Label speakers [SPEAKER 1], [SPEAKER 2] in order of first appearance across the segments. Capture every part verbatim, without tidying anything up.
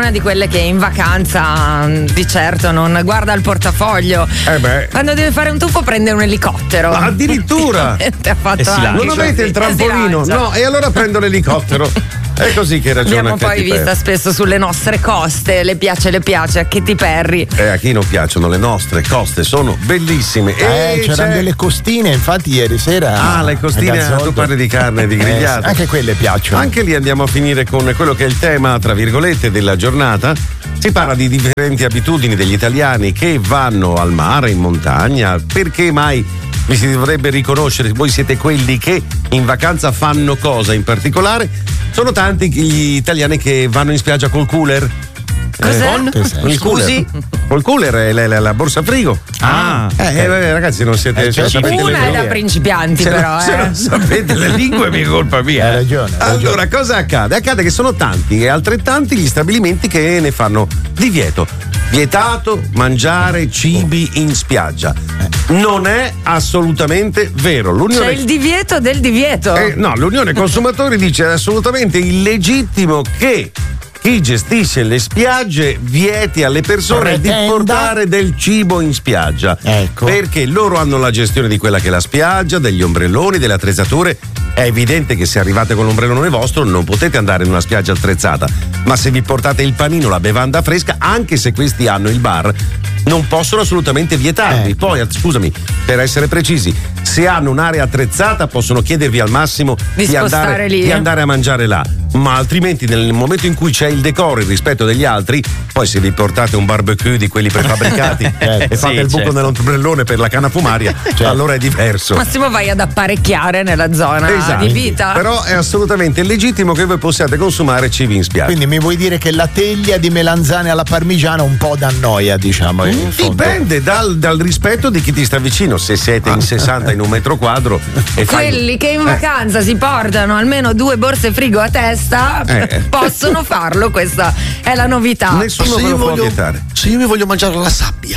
[SPEAKER 1] una di quelle che in vacanza di certo non guarda il portafoglio.
[SPEAKER 2] Eh beh.
[SPEAKER 1] Quando deve fare un tuffo prende un elicottero.
[SPEAKER 2] Ma addirittura
[SPEAKER 1] ha fatto
[SPEAKER 2] non avete il trampolino? No, e allora prendo l'elicottero. È così che ragiona
[SPEAKER 1] Abbiamo poi
[SPEAKER 2] Katy
[SPEAKER 1] vista
[SPEAKER 2] Perry.
[SPEAKER 1] spesso sulle nostre coste, le piace, le piace a Katy Perry.
[SPEAKER 2] E a chi non piacciono le nostre coste, sono bellissime.
[SPEAKER 3] Eh,
[SPEAKER 2] e
[SPEAKER 3] c'erano
[SPEAKER 2] c'è...
[SPEAKER 3] delle costine, infatti ieri sera.
[SPEAKER 2] Ah, le costine, tu parli di carne di grigliata.
[SPEAKER 3] Eh, anche quelle piacciono.
[SPEAKER 2] Anche lì andiamo a finire con quello che è il tema, tra virgolette, della giornata. Si parla di differenti abitudini degli italiani che vanno al mare, in montagna. Perché mai vi si dovrebbe riconoscere? Voi siete quelli che in vacanza fanno cosa in particolare? Sono tanti gli italiani che vanno in spiaggia col cooler.
[SPEAKER 1] Cos'è?
[SPEAKER 2] Eh, con il cooler.
[SPEAKER 1] Scusi?
[SPEAKER 2] Col cooler è la, la, la borsa frigo.
[SPEAKER 3] Ah,
[SPEAKER 2] eh, eh, vabbè, ragazzi, non siete.
[SPEAKER 3] Eh,
[SPEAKER 2] cioè,
[SPEAKER 3] certo.
[SPEAKER 2] sapete le
[SPEAKER 1] Una è da
[SPEAKER 2] lingue.
[SPEAKER 1] principianti,
[SPEAKER 2] Se
[SPEAKER 1] però.
[SPEAKER 2] non, se
[SPEAKER 1] eh.
[SPEAKER 2] non sapete le lingue, è colpa mia.
[SPEAKER 3] Hai ragione, hai ragione.
[SPEAKER 2] Allora, cosa accade? Accade che sono tanti e altrettanti gli stabilimenti che ne fanno divieto. Vietato mangiare cibi in spiaggia. Non è assolutamente vero. L'Unione...
[SPEAKER 1] C'è il divieto del divieto.
[SPEAKER 2] Eh, no, l'Unione Consumatori dice è assolutamente illegittimo che chi gestisce le spiagge vieti alle persone
[SPEAKER 3] Pretenda.
[SPEAKER 2] di portare del cibo in spiaggia.
[SPEAKER 3] Ecco.
[SPEAKER 2] Perché loro hanno la gestione di quella che è la spiaggia, degli ombrelloni, delle attrezzature. È evidente che se arrivate con l'ombrellone vostro non potete andare in una spiaggia attrezzata, ma se vi portate il panino, la bevanda fresca, anche se questi hanno il bar, non possono assolutamente vietarvi.
[SPEAKER 3] Ecco.
[SPEAKER 2] Poi, scusami, per essere precisi, se hanno un'area attrezzata possono chiedervi al massimo
[SPEAKER 1] Di
[SPEAKER 2] di,
[SPEAKER 1] spostare
[SPEAKER 2] andare,
[SPEAKER 1] lì.
[SPEAKER 2] di andare a mangiare là, ma altrimenti nel momento in cui c'è il decoro, il rispetto degli altri, poi se vi portate un barbecue di quelli prefabbricati
[SPEAKER 3] Certo.
[SPEAKER 2] e fate
[SPEAKER 4] Sì,
[SPEAKER 2] il buco
[SPEAKER 4] certo.
[SPEAKER 2] nell'ombrellone per la canna fumaria, allora è diverso.
[SPEAKER 1] Massimo vai ad apparecchiare nella zona
[SPEAKER 2] Esatto.
[SPEAKER 1] di vita.
[SPEAKER 2] Però è assolutamente legittimo che voi possiate consumare cibi in spiaggia.
[SPEAKER 3] Quindi mi vuoi dire che la teglia di melanzane alla parmigiana un po' da noia, diciamo. in fondo.
[SPEAKER 2] Dipende dal, dal rispetto di chi ti sta vicino. Se siete in sessanta in un metro quadro e fai...
[SPEAKER 1] Quelli che in vacanza si portano almeno due borse frigo a testa
[SPEAKER 2] Eh.
[SPEAKER 1] possono farlo, questa è la novità.
[SPEAKER 2] Nessuno
[SPEAKER 5] Se
[SPEAKER 2] ve
[SPEAKER 5] io,
[SPEAKER 2] lo può
[SPEAKER 5] voglio,
[SPEAKER 2] vietare.
[SPEAKER 5] se io mi voglio mangiare la sabbia,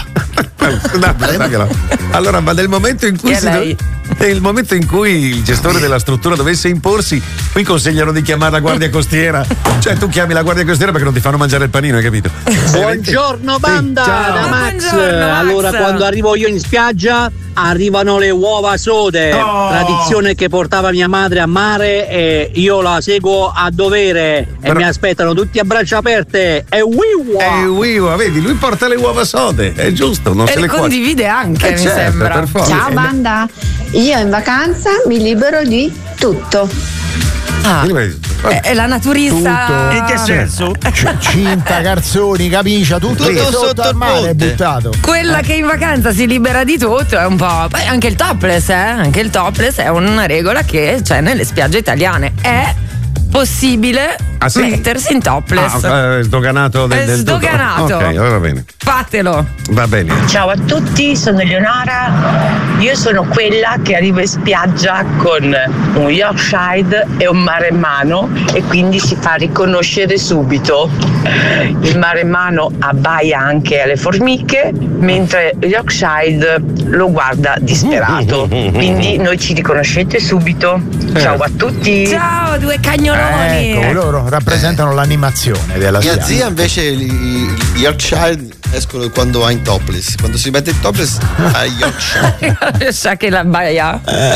[SPEAKER 2] No, guardalo. Allora, ma nel momento in cui
[SPEAKER 1] Chi è
[SPEAKER 2] si
[SPEAKER 1] lei?
[SPEAKER 2] do- nel momento in cui il gestore della struttura dovesse imporsi, qui consigliano di chiamare la guardia costiera. Cioè, tu chiami la guardia costiera perché non ti fanno mangiare il panino, hai capito?
[SPEAKER 6] Buongiorno banda,
[SPEAKER 2] Sì, ciao.
[SPEAKER 6] da Max.
[SPEAKER 1] Buongiorno, Max.
[SPEAKER 6] Allora quando arrivo io in spiaggia arrivano le uova sode,
[SPEAKER 2] Oh.
[SPEAKER 6] tradizione che portava mia madre a mare e io la seguo a dovere e
[SPEAKER 2] Però-
[SPEAKER 6] mi aspettano tutti a braccia aperte e wiwa!
[SPEAKER 2] Eh, Wiwa, vedi, lui porta le uova sode, è giusto, non
[SPEAKER 1] E
[SPEAKER 2] se
[SPEAKER 1] le
[SPEAKER 2] le cuoce.
[SPEAKER 1] condivide anche,
[SPEAKER 2] Eh,
[SPEAKER 1] mi
[SPEAKER 2] certo,
[SPEAKER 1] sembra.
[SPEAKER 2] per forza.
[SPEAKER 7] Ciao banda, io in vacanza mi libero di tutto.
[SPEAKER 1] Ah,
[SPEAKER 2] Quindi, vedi,
[SPEAKER 1] è, è la naturista.
[SPEAKER 3] Tutto.
[SPEAKER 4] In che senso?
[SPEAKER 3] C- cinta, garzoni, camicia, tutto,
[SPEAKER 5] Tutto
[SPEAKER 3] sotto,
[SPEAKER 5] sotto
[SPEAKER 3] al
[SPEAKER 5] il
[SPEAKER 3] mare è
[SPEAKER 5] ponte.
[SPEAKER 3] buttato.
[SPEAKER 1] Quella che in vacanza si libera di tutto è un po'. Beh, anche il topless, eh? Anche il topless è una regola che c'è nelle spiagge italiane. È possibile
[SPEAKER 2] Ah, sì?
[SPEAKER 1] mettersi in topless.
[SPEAKER 2] Ah, eh, sdoganato del,
[SPEAKER 1] È
[SPEAKER 2] del tutto.
[SPEAKER 1] sdoganato.
[SPEAKER 2] Ok, allora va bene.
[SPEAKER 1] Fatelo.
[SPEAKER 2] Va bene.
[SPEAKER 8] Ciao a tutti, sono Eleonora. Io sono quella che arriva in spiaggia con un Yorkshire e un maremmano e quindi si fa riconoscere subito. Il maremmano abbaia anche alle formiche, mentre il Yorkshire lo guarda disperato. Quindi noi ci riconoscete subito. Ciao a tutti.
[SPEAKER 1] Ciao, due cagnoloni.
[SPEAKER 3] Ecco, loro rappresentano l'animazione della
[SPEAKER 5] mia
[SPEAKER 3] spiaggia.
[SPEAKER 5] zia invece i i Yorkshire escono quando va in topless. Quando si mette in topless ha Yorkshire.
[SPEAKER 1] Sa che la baia.